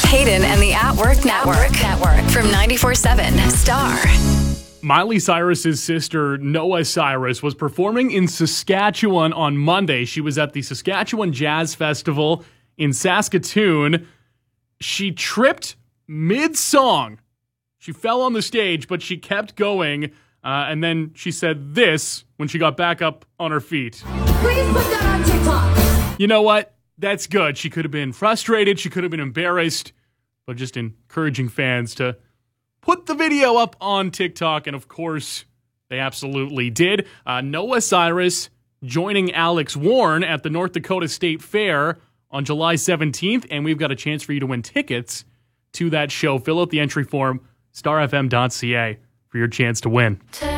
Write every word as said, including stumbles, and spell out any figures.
Hayden and the At Work Network. Network from ninety-four point seven Star. Miley Cyrus's sister, Noah Cyrus, was performing in Saskatchewan on Monday. She was at the Saskatchewan Jazz Festival in Saskatoon. She tripped mid-song. She fell on the stage, but she kept going. Uh, and then she said this when she got back up on her feet. Please put that on TikTok. You know what? That's good. She could have been frustrated. She could have been embarrassed. But just encouraging fans to put the video up on TikTok. And of course, they absolutely did. Uh, Noah Cyrus joining Alex Warren at the North Dakota State Fair on July seventeenth. And we've got a chance for you to win tickets to that show. Fill out the entry form, star f m dot c a, for your chance to win.